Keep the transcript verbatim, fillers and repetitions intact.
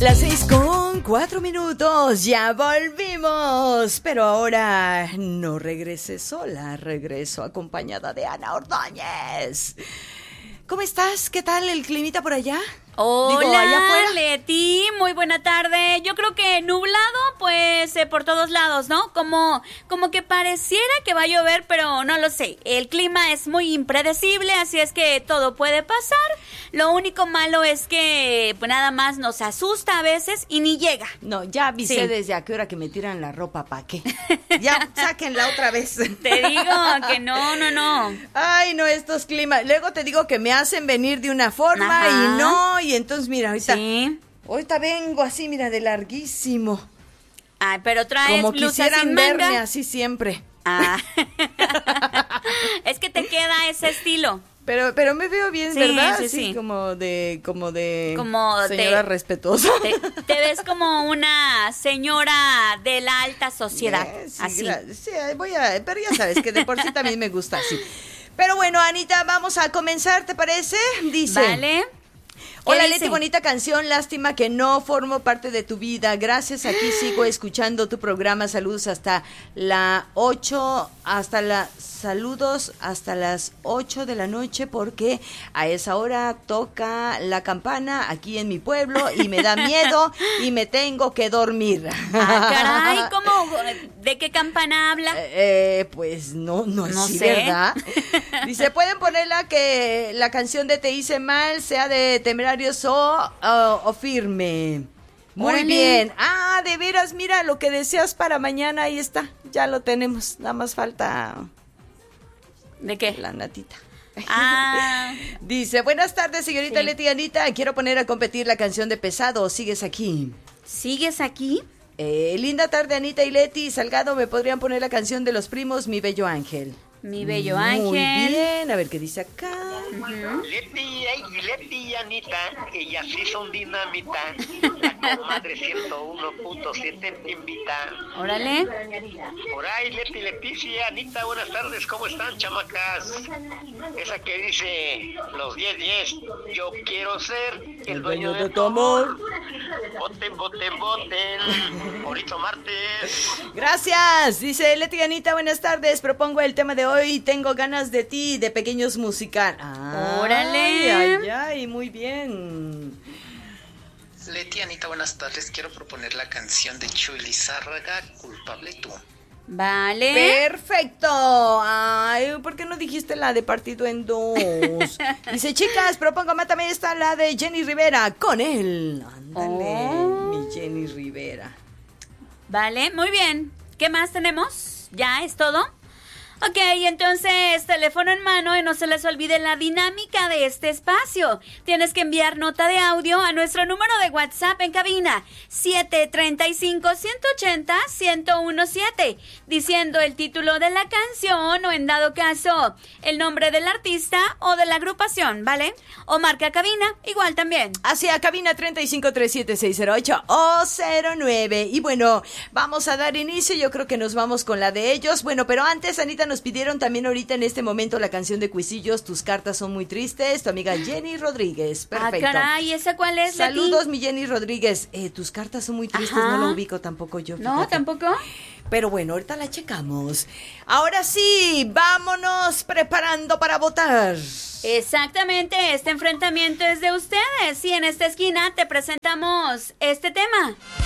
Las seis con cuatro minutos, ya volvimos, pero ahora no regresé sola, regreso acompañada de Ana Ordóñez. ¿Cómo estás? ¿Qué tal el climita por allá? Hola, Digo, allá afuera. Leti, muy buena tarde. Yo creo que nublado, pues, eh, por todos lados, ¿no? Como, como que pareciera que va a llover, pero no lo sé. El clima es muy impredecible, así es que todo puede pasar. Lo único malo es que, pues, nada más nos asusta a veces y ni llega. No, ya avisé Sí. desde a qué hora que me tiran la ropa, ¿pa' qué? Ya, sáquenla otra vez. Te digo que no, no, no. Ay, no, estos climas. Luego te digo que me hacen venir de una forma Ajá. y no, y entonces mira, ahorita, Sí. ahorita vengo así, mira, de larguísimo. Ay, pero traes Como blusa quisieran sin verme manga. así siempre. Ah. Es que te queda ese estilo. Pero, pero me veo bien, Sí, ¿verdad? sí, Así sí. como de, como de Como de- señora respetuosa. Te, te ves como una señora de la alta sociedad. Eh, sí, así. gra- sí, voy a, pero ya sabes que de por sí también me gusta así. Pero bueno, Anita, vamos a comenzar, ¿te parece? Dice. ¿Vale? Hola, dice? Leti, bonita canción, lástima que no formo parte de tu vida. Gracias, aquí sigo escuchando tu programa. Saludos hasta la ocho, hasta la saludos hasta las ocho de la noche, porque a esa hora toca la campana aquí en mi pueblo y me da miedo y me tengo que dormir. Ah, caray, ¿cómo? ¿De qué campana habla? Eh, pues no, no es No así, sé. ¿verdad? Dice, pueden ponerla que la canción de Te hice mal sea de Temerarios o, o, o Firme. Muy Órale. bien. Ah, de veras, mira, lo que deseas para mañana, ahí está. Ya lo tenemos, nada más falta ¿De qué? la natita. Ah, Dice, buenas tardes, señorita Sí. Leti y Anita. Quiero poner a competir la canción de Pesado. ¿Sigues aquí? ¿sigues aquí? Eh, linda tarde, Anita y Leti. Salgado, ¿me podrían poner la canción de Los Primos, Mi Bello Ángel? Mi bello Muy ángel. bien, a ver qué dice acá. Leti, ay, Leti y Anita, ellas sí son dinamita. La comadre ciento uno punto siete te invita. Órale. Por ahí, Leti, Leticia, Anita, buenas tardes, ¿cómo están, chamacas? Esa que dice los diez diez, yo quiero ser el dueño de tu amor. Voten, voten, voten. Bonito martes. Gracias, dice Leti y Anita, buenas tardes. Propongo el tema de hoy, Tengo ganas de ti, de Pequeños Musical. Ay, Órale. Ay, ay, muy bien. Leti, Anita, buenas tardes. Quiero proponer la canción de Chuy Lizárraga, Culpable tú. Vale. Perfecto. Ay, ¿por qué no dijiste la de Partido en Dos? Dice, chicas, propongo, mátame esta, la de Jenny Rivera, con él. Ándale, Oh. mi Jenny Rivera. Vale, muy bien. ¿Qué más tenemos? ¿Ya es todo? Ok, entonces, teléfono en mano y no se les olvide la dinámica de este espacio. Tienes que enviar nota de audio a nuestro número de WhatsApp en cabina, siete tres cinco, uno ocho cero, uno uno siete, diciendo el título de la canción o, en dado caso, el nombre del artista o de la agrupación, ¿vale? O marca cabina, igual también. Hacia cabina treinta y cinco, treinta y siete, seiscientos ocho o cero nueve. Y bueno, vamos a dar inicio. Yo creo que nos vamos con la de ellos. Bueno, pero antes, Anita, nos pidieron también ahorita en este momento la canción de Cuisillos, Tus cartas son muy tristes. Tu amiga Jenny Rodríguez. Perfecto. Ah, caray, ¿esa cuál es, Leti? Saludos, mi Jenny Rodríguez. Eh, tus cartas son muy tristes, Ajá. no lo ubico tampoco yo. ¿No? Fíjate. ¿Tampoco? Pero bueno, ahorita la checamos. Ahora sí, vámonos preparando para votar. Exactamente, este enfrentamiento es de ustedes y en esta esquina te presentamos este tema.